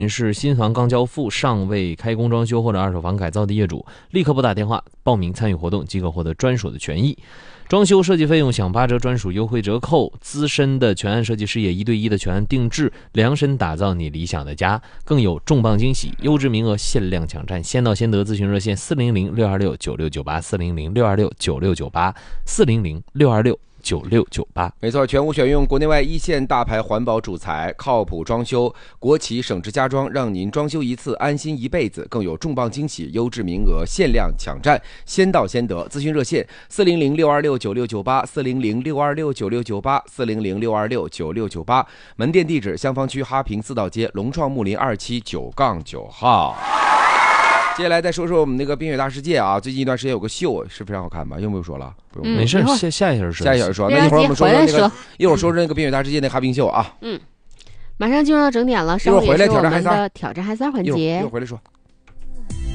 是新房刚交付、尚未开工装修或者二手房改造的业主，立刻拨打电话报名参与活动，即可获得专属的权益。装修设计费用享8折专属优惠折扣，资深的全案设计师也1对1的全案定制，量身打造你理想的家，更有重磅惊喜，优质名额限量抢占，先到先得。咨询热线400-626-9698，400-626-9698，400-626-9698。 没错，全屋选用国内外一线大牌环保主材，靠谱装修，国企省值家装，让您装修一次安心一辈子，更有重磅惊喜，优质名额限量抢占，先到先得。咨询热线400-626-9698，400-626-9698，400-626-9698。门店地址：香坊区哈平4道街龙创木林2期9-9号。接下来再说说我们那个冰雪大世界啊，最近一段时间有个秀是非常好看吧？用不用说了？不用， 没事，下一小时说。那一会儿我们说那个，一会儿说那个冰雪大世界那哈冰秀啊。 马上进入到整点了，稍后也是我们的挑战嗨三环节。 一会儿回来说。